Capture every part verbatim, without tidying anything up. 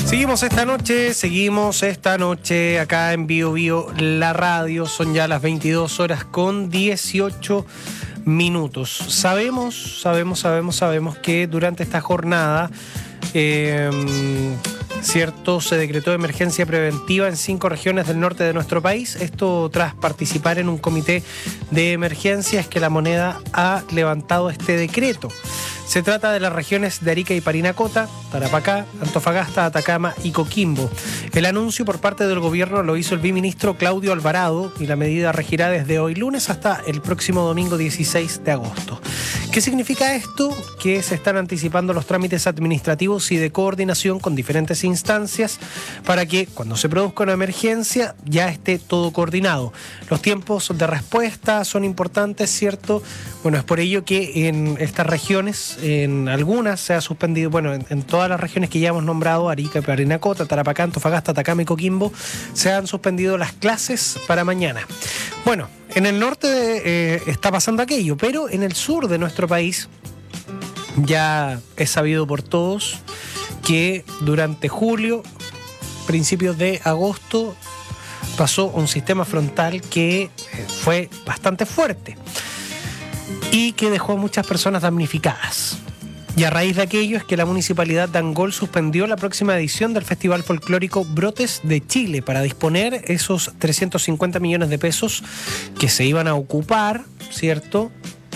Seguimos esta noche, seguimos esta noche acá en Bio Bio, la radio. Son ya las veintidós horas con dieciocho minutos. Sabemos, sabemos, sabemos, sabemos que durante esta jornada, eh, cierto, se decretó emergencia preventiva en cinco regiones del norte de nuestro país. Esto tras participar en un comité de emergencias que La Moneda ha levantado este decreto. Se trata de las regiones de Arica y Parinacota, Tarapacá, Antofagasta, Atacama y Coquimbo. El anuncio por parte del gobierno lo hizo el viceministro Claudio Alvarado y la medida regirá desde hoy lunes hasta el próximo domingo dieciséis de agosto. ¿Qué significa esto? Que se están anticipando los trámites administrativos y de coordinación con diferentes instancias para que cuando se produzca una emergencia ya esté todo coordinado. Los tiempos de respuesta son importantes, ¿cierto? Bueno, es por ello que en estas regiones, en algunas se ha suspendido, bueno, en, en todas las regiones que ya hemos nombrado, Arica, Parinacota, Tarapacá, Antofagasta, Atacama y Coquimbo, se han suspendido las clases para mañana. Bueno, en el norte eh, está pasando aquello, pero en el sur de nuestro país ya es sabido por todos que durante julio, principios de agosto, pasó un sistema frontal que fue bastante fuerte y que dejó a muchas personas damnificadas. Y a raíz de aquello es que la Municipalidad de Angol suspendió la próxima edición del Festival Folclórico Brotes de Chile para disponer esos trescientos cincuenta millones de pesos que se iban a ocupar, ¿cierto?,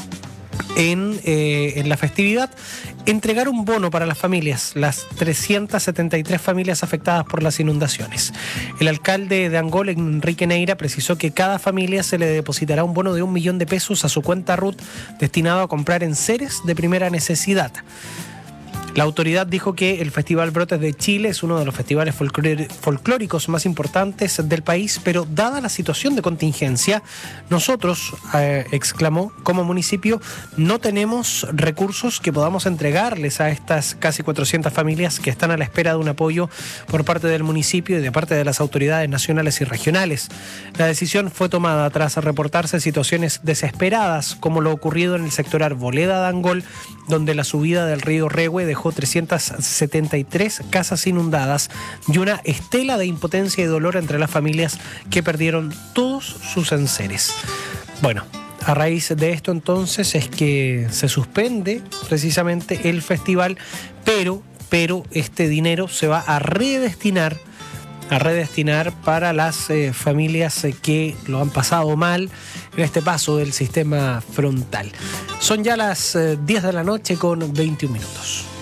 en, eh, en la festividad, entregar un bono para las familias, las trescientas setenta y tres familias afectadas por las inundaciones. El alcalde de Angol, Enrique Neira, precisó que cada familia se le depositará un bono de un millón de pesos a su cuenta R U T destinado a comprar enseres de primera necesidad. La autoridad dijo que el Festival Brotes de Chile es uno de los festivales folclóricos más importantes del país, pero dada la situación de contingencia, nosotros, eh, exclamó, como municipio, no tenemos recursos que podamos entregarles a estas casi cuatrocientas familias que están a la espera de un apoyo por parte del municipio y de parte de las autoridades nacionales y regionales. La decisión fue tomada tras reportarse situaciones desesperadas, como lo ocurrido en el sector Arboleda de Angol, donde la subida del río Rehue dejó trescientas setenta y tres casas inundadas y una estela de impotencia y dolor entre las familias que perdieron todos sus enseres. Bueno, a raíz de esto entonces es que se suspende precisamente el festival, pero, pero este dinero se va a redestinar a redestinar para las eh, familias eh, que lo han pasado mal en este paso del sistema frontal. Son ya las eh, diez de la noche con veintiún minutos.